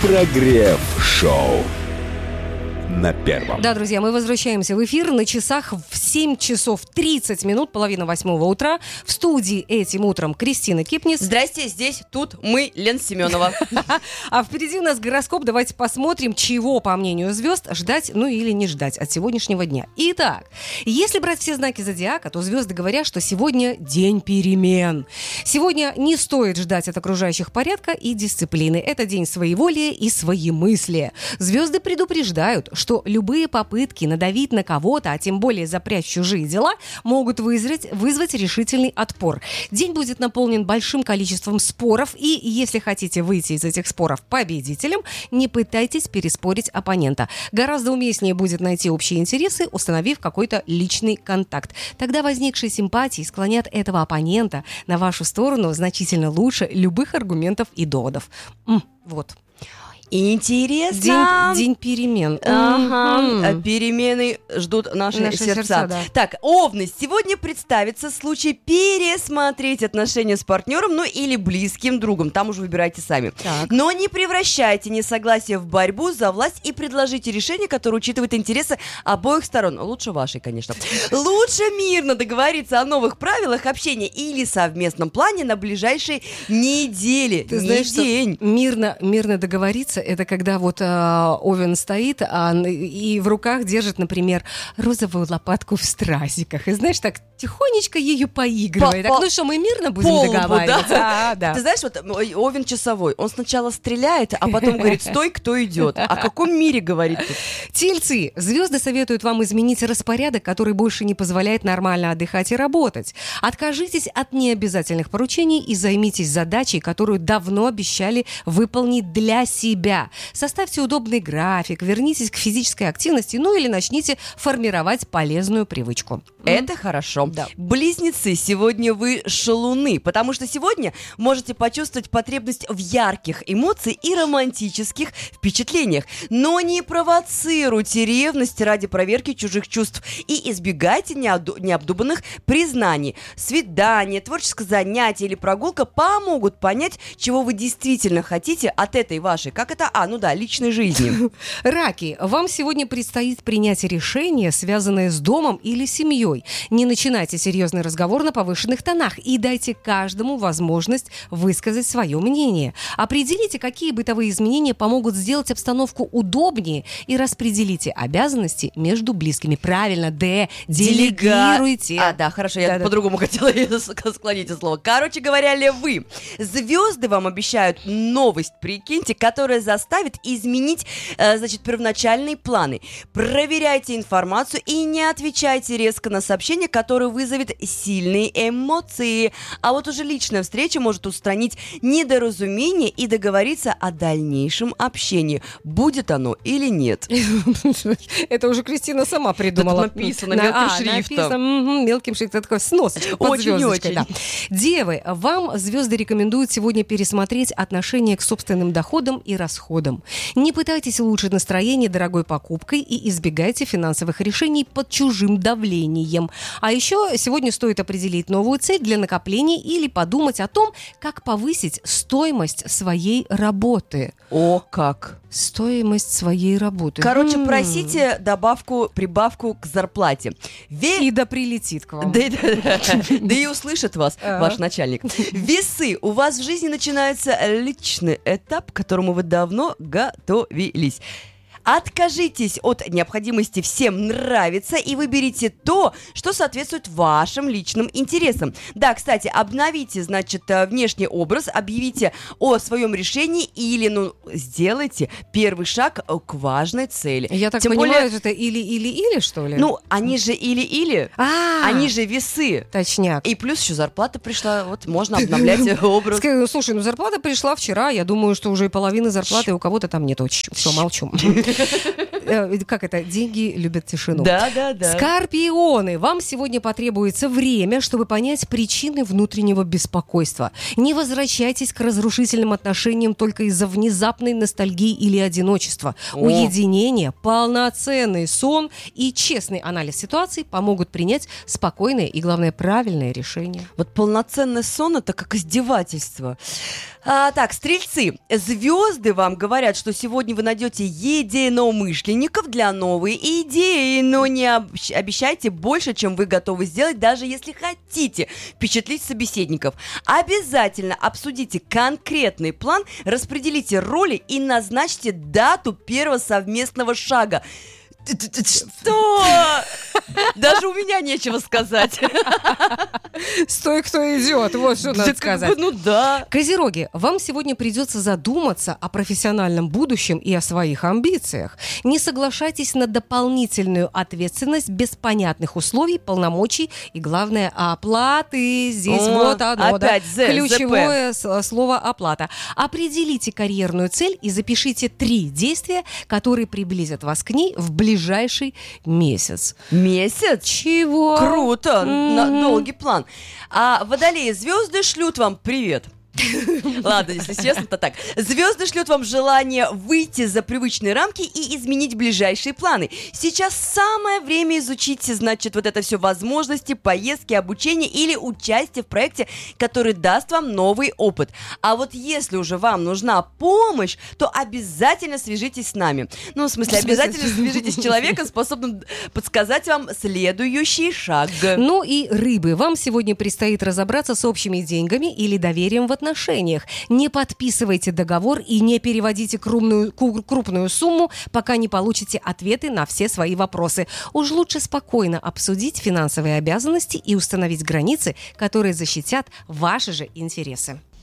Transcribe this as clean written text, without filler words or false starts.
Прогрев шоу на первом. Да, друзья, мы возвращаемся в эфир на часах в 7 часов 30 минут, половина 8 утра. В студии этим утром Кристина Кипнис. Здрасте, здесь, тут мы, Лена Семенова. А впереди у нас гороскоп. Давайте посмотрим, чего, по мнению звезд, ждать, ну или не ждать от сегодняшнего дня. Итак, если брать все знаки зодиака, то звезды говорят, что сегодня день перемен. Сегодня не стоит ждать от окружающих порядка и дисциплины. Это день своеволия и своемыслия. Звезды предупреждают, что любые попытки надавить на кого-то, а тем более запрячь чужие дела, могут вызвать решительный отпор. День будет наполнен большим количеством споров, и если хотите выйти из этих споров победителем, не пытайтесь переспорить оппонента. Гораздо уместнее будет найти общие интересы, установив какой-то личный контакт. Тогда возникшие симпатии склонят этого оппонента на вашу сторону значительно лучше любых аргументов и доводов. Вот. Интересно. День перемен. Ага. Перемены ждут наши сердца. Да. Так, Овны, сегодня представится случай пересмотреть отношения с партнером, ну или близким другом. Там уже выбирайте сами. Так. Но не превращайте несогласие в борьбу за власть и предложите решение, которое учитывает интересы обоих сторон. Лучше вашей, конечно. Лучше мирно договориться о новых правилах общения или совместном плане на ближайшие недели. Ты знаешь, день. что мирно договориться, это когда вот Овен стоит и в руках держит, например, розовую лопатку в стразиках. И знаешь, так тихонечко ею поигрывает. Так, ну что, мы мирно будем договариваться? Да. Ты знаешь, вот Овен часовой, он сначала стреляет, а потом говорит, стой, кто идет. О каком мире говорит тут? Тельцы, звезды советуют вам изменить распорядок, который больше не позволяет нормально отдыхать и работать. Откажитесь от необязательных поручений и займитесь задачей, которую давно обещали выполнить для себя. Составьте удобный график, вернитесь к физической активности, ну или начните формировать полезную привычку. Это хорошо. Да. Близнецы, сегодня вы шалуны, потому что сегодня можете почувствовать потребность в ярких эмоциях и романтических впечатлениях. Но не провоцируйте ревность ради проверки чужих чувств и избегайте необдуманных признаний. Свидание, творческое занятие или прогулка помогут понять, чего вы действительно хотите от этой вашей, личной жизни. Раки, вам сегодня предстоит принять решение, связанное с домом или семьей. Не начинайте серьезный разговор на повышенных тонах и дайте каждому возможность высказать свое мнение. Определите, какие бытовые изменения помогут сделать обстановку удобнее, и распределите обязанности между близкими. Правильно, делегируйте. Хорошо, я по-другому хотела склонить это слово. Короче говоря, львы, звезды вам обещают новость, прикиньте, которая заставит изменить, первоначальные планы. Проверяйте информацию и не отвечайте резко на сообщение, которое вызовет сильные эмоции. А вот уже личная встреча может устранить недоразумение и договориться о дальнейшем общении. Будет оно или нет. Это уже Кристина сама придумала. Тут написано мелким шрифтом. Мелким шрифтом, такая сносочка под звездочкой. Да. Девы, вам звезды рекомендуют сегодня пересмотреть отношение к собственным доходам и расходам. Не пытайтесь улучшить настроение дорогой покупкой и избегайте финансовых решений под чужим давлением. А еще сегодня стоит определить новую цель для накопления или подумать о том, как повысить стоимость своей работы. О, как! Стоимость своей работы. Короче, просите прибавку к зарплате. И да прилетит к вам. Да и услышит вас ваш начальник. Весы, у вас в жизни начинается личный этап, к которому вы давно готовились. Откажитесь от необходимости всем нравиться и выберите то, что соответствует вашим личным интересам. Да, кстати, обновите, внешний образ, объявите о своем решении или, сделайте первый шаг к важной цели. Я так понимаю, это или, что ли? Они же или, они же весы. Точняк. И плюс еще зарплата пришла, можно обновлять образ. Слушай, зарплата пришла вчера, я думаю, что уже и половины зарплаты у кого-то там нет. Все, молчу. Как это? Деньги любят тишину. Да. Скорпионы, вам сегодня потребуется время, чтобы понять причины внутреннего беспокойства. Не возвращайтесь к разрушительным отношениям только из-за внезапной ностальгии или одиночества. Уединение, полноценный сон и честный анализ ситуации помогут принять спокойное и, главное, правильное решение. Вот полноценный сон — это как издевательство. Так, стрельцы, звезды вам говорят, что сегодня вы найдете единомышленников для новой идеи, но не обещайте больше, чем вы готовы сделать, даже если хотите впечатлить собеседников. Обязательно обсудите конкретный план, распределите роли и назначьте дату первого совместного шага. Что? Даже у меня нечего сказать. Стой, кто идет, вот что надо сказать. Ну да. Козероги, вам сегодня придется задуматься о профессиональном будущем и о своих амбициях. Не соглашайтесь на дополнительную ответственность без понятных условий, полномочий и, главное, оплаты. Здесь вот оно, опять да, ключевое слово «оплата». Определите карьерную цель и запишите 3 действия, которые приблизят вас к ней в ближайший месяц. Месяц? Чего? Круто, долгий план. А водолеи, звезды шлют вам привет. Ладно, если честно, то так. Звезды шлют вам желание выйти за привычные рамки и изменить ближайшие планы. Сейчас самое время изучить, значит, вот это все возможности, поездки, обучение или участие в проекте, который даст вам новый опыт. А вот если уже вам нужна помощь, то обязательно свяжитесь с нами. Ну, в смысле, обязательно свяжитесь с человеком, способным подсказать вам следующий шаг. Ну и рыбы, вам сегодня предстоит разобраться с общими деньгами или доверием в отношениях. Не подписывайте договор и не переводите крупную сумму, пока не получите ответы на все свои вопросы. Уж лучше спокойно обсудить финансовые обязанности и установить границы, которые защитят ваши же интересы.